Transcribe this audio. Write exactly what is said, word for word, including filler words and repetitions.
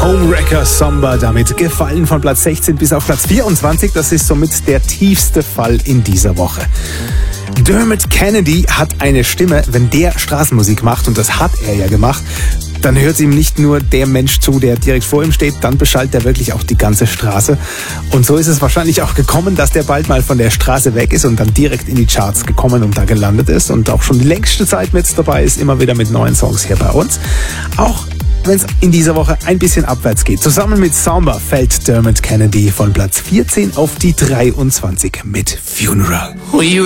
Homewrecker Samba damit gefallen von Platz sechzehn bis auf Platz vierundzwanzig. Das ist somit der tiefste Fall in dieser Woche. Dermot Kennedy hat eine Stimme, wenn der Straßenmusik macht, und das hat er ja gemacht, dann hört ihm nicht nur der Mensch zu, der direkt vor ihm steht, dann beschallt er wirklich auch die ganze Straße. Und so ist es wahrscheinlich auch gekommen, dass der bald mal von der Straße weg ist und dann direkt in die Charts gekommen und da gelandet ist und auch schon die längste Zeit mit dabei ist, immer wieder mit neuen Songs hier bei uns. Auch wenn es in dieser Woche ein bisschen abwärts geht. Zusammen mit Samba fällt Dermot Kennedy von Platz vierzehn auf die dreiundzwanzig mit Funeral.